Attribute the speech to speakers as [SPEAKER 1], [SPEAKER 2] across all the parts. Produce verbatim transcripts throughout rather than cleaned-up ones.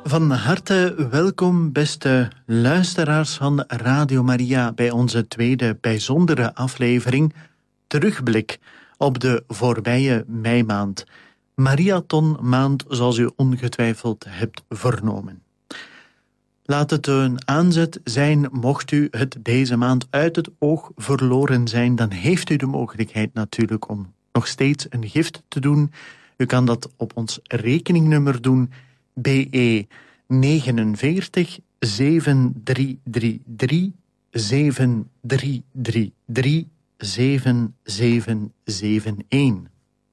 [SPEAKER 1] Van harte welkom, beste luisteraars van Radio Maria, bij onze tweede bijzondere aflevering Terugblik op de voorbije meimaand. Mariathonmaand, zoals u ongetwijfeld hebt vernomen. Laat het een aanzet zijn, mocht u het deze maand uit het oog verloren zijn, dan heeft u de mogelijkheid natuurlijk om nog steeds een gift te doen. U kan dat op ons rekeningnummer doen, B E negenenveertig zeven drie drie drie zeven drie drie drie zeven zeven zeven een.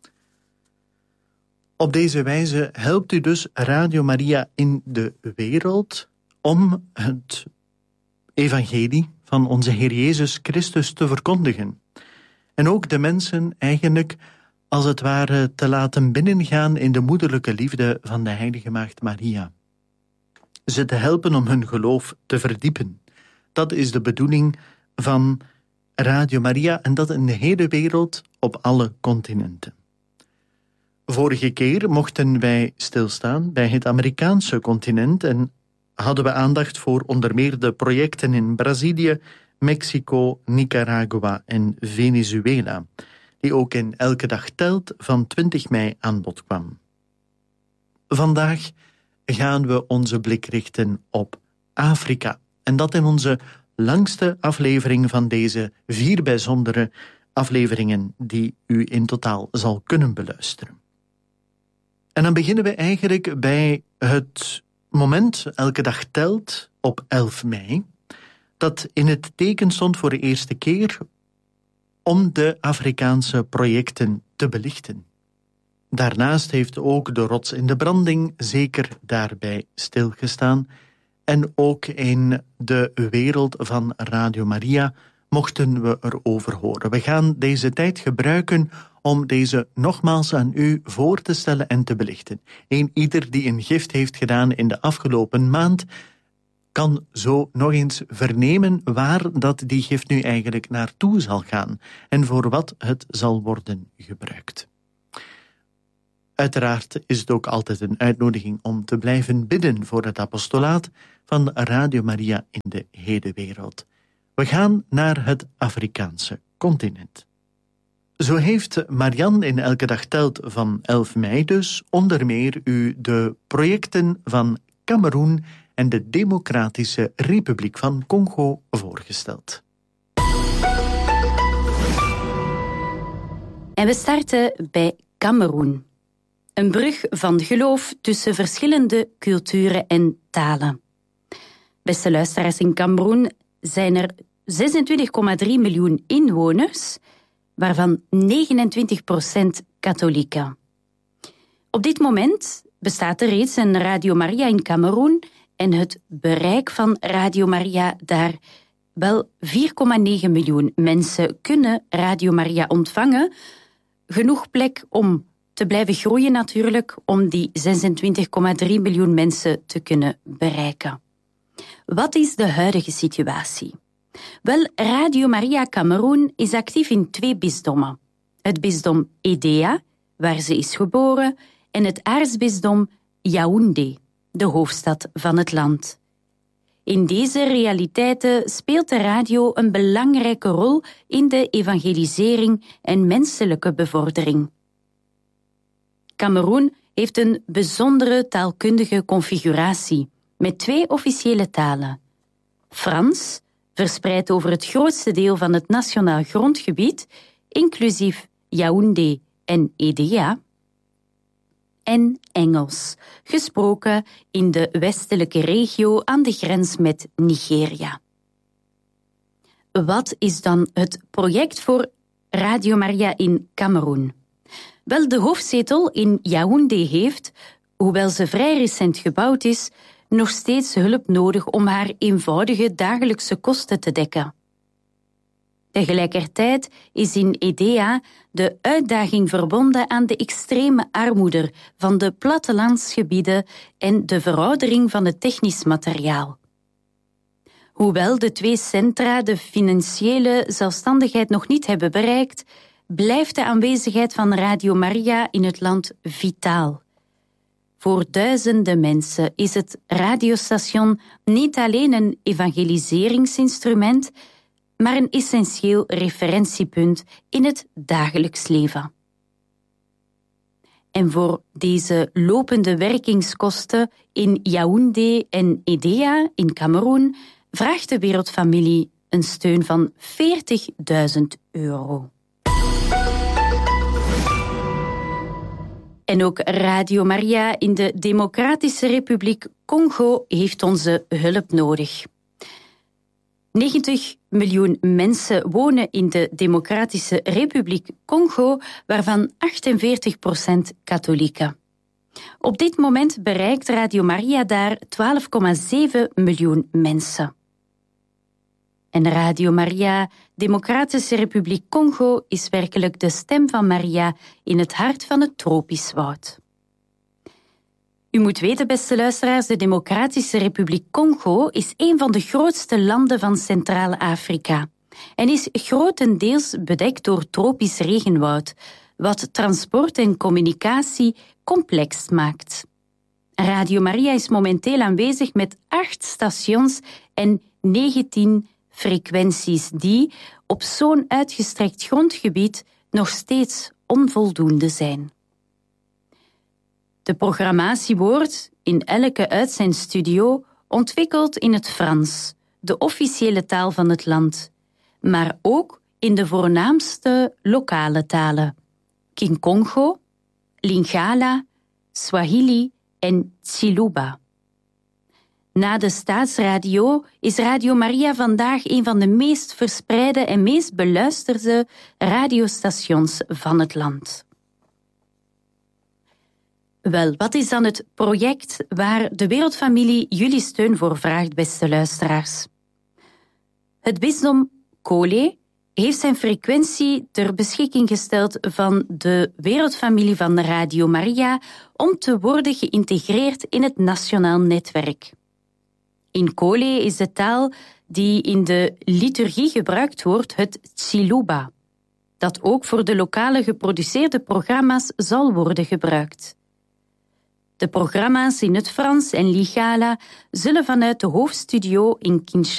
[SPEAKER 1] Op deze wijze helpt u dus Radio Maria in de wereld om het evangelie van onze Heer Jezus Christus te verkondigen. En ook de mensen eigenlijk als het ware te laten binnengaan in de moederlijke liefde van de heilige maagd Maria. Ze te helpen om hun geloof te verdiepen. Dat is de bedoeling van Radio Maria en dat in de hele wereld op alle continenten. Vorige keer mochten wij stilstaan bij het Amerikaanse continent en hadden we aandacht voor onder meer de projecten in Brazilië, Mexico, Nicaragua en Venezuela, die ook in Elke Dag Telt van twintig mei aan bod kwam. Vandaag gaan we onze blik richten op Afrika. En dat in onze langste aflevering van deze vier bijzondere afleveringen die u in totaal zal kunnen beluisteren. En dan beginnen we eigenlijk bij het moment Elke Dag Telt op elf mei, dat in het teken stond voor de eerste keer om de Afrikaanse projecten te belichten. Daarnaast heeft ook de rots in de branding zeker daarbij stilgestaan. En ook in de wereld van Radio Maria mochten we erover horen. We gaan deze tijd gebruiken om deze nogmaals aan u voor te stellen en te belichten. Een ieder die een gift heeft gedaan in de afgelopen maand kan zo nog eens vernemen waar dat die gift nu eigenlijk naartoe zal gaan en voor wat het zal worden gebruikt. Uiteraard is het ook altijd een uitnodiging om te blijven bidden voor het apostolaat van Radio Maria in de hele wereld. We gaan naar het Afrikaanse continent. Zo heeft Marianne in Elke Dag Telt van elf mei dus onder meer u de projecten van Kameroen en de Democratische Republiek van Congo voorgesteld.
[SPEAKER 2] En we starten bij Kameroen. Een brug van geloof tussen verschillende culturen en talen. Beste luisteraars, in Kameroen zijn er zesentwintig komma drie miljoen inwoners, waarvan negenentwintig procent katholieken. Op dit moment bestaat er reeds een Radio Maria in Kameroen en het bereik van Radio Maria daar, wel vier komma negen miljoen mensen kunnen Radio Maria ontvangen. Genoeg plek om te blijven groeien natuurlijk, om die zesentwintig komma drie miljoen mensen te kunnen bereiken. Wat is de huidige situatie? Wel, Radio Maria Kameroen is actief in twee bisdommen. Het bisdom Edea, waar ze is geboren, en het aartsbisdom Yaoundé, de hoofdstad van het land. In deze realiteiten speelt de radio een belangrijke rol in de evangelisering en menselijke bevordering. Kameroen heeft een bijzondere taalkundige configuratie met twee officiële talen. Frans, verspreid over het grootste deel van het nationaal grondgebied, inclusief Yaoundé en Edea, en Engels, gesproken in de westelijke regio aan de grens met Nigeria. Wat is dan het project voor Radio Maria in Kameroen? Wel, de hoofdzetel in Yaoundé heeft, hoewel ze vrij recent gebouwd is, nog steeds hulp nodig om haar eenvoudige dagelijkse kosten te dekken. Tegelijkertijd is in Edea de uitdaging verbonden aan de extreme armoede van de plattelandsgebieden en de veroudering van het technisch materiaal. Hoewel de twee centra de financiële zelfstandigheid nog niet hebben bereikt, blijft de aanwezigheid van Radio Maria in het land vitaal. Voor duizenden mensen is het radiostation niet alleen een evangeliseringsinstrument, maar een essentieel referentiepunt in het dagelijks leven. En voor deze lopende werkingskosten in Yaoundé en Edea in Kameroen vraagt de Wereldfamilie een steun van veertigduizend euro. En ook Radio Maria in de Democratische Republiek Congo heeft onze hulp nodig. negentig miljoen mensen wonen in de Democratische Republiek Congo, waarvan achtenveertig procent katholieken. Op dit moment bereikt Radio Maria daar twaalf komma zeven miljoen mensen. En Radio Maria, Democratische Republiek Congo, is werkelijk de stem van Maria in het hart van het tropisch woud. U moet weten, beste luisteraars, de Democratische Republiek Congo is een van de grootste landen van Centraal-Afrika en is grotendeels bedekt door tropisch regenwoud, wat transport en communicatie complex maakt. Radio Maria is momenteel aanwezig met acht stations en negentien frequenties die op zo'n uitgestrekt grondgebied nog steeds onvoldoende zijn. De programmatie wordt in elke uitzendstudio ontwikkeld in het Frans, de officiële taal van het land, maar ook in de voornaamste lokale talen: Kinkongo, Lingala, Swahili en Tshiluba. Na de staatsradio is Radio Maria vandaag een van de meest verspreide en meest beluisterde radiostations van het land. Wel, wat is dan het project waar de Wereldfamilie jullie steun voor vraagt, beste luisteraars? Het bisdom Kole heeft zijn frequentie ter beschikking gesteld van de Wereldfamilie van Radio Maria om te worden geïntegreerd in het nationaal netwerk. In Kole is de taal die in de liturgie gebruikt wordt het Tshiluba, dat ook voor de lokale geproduceerde programma's zal worden gebruikt. De programma's in het Frans en Lingala zullen vanuit de hoofdstudio in Kinshasa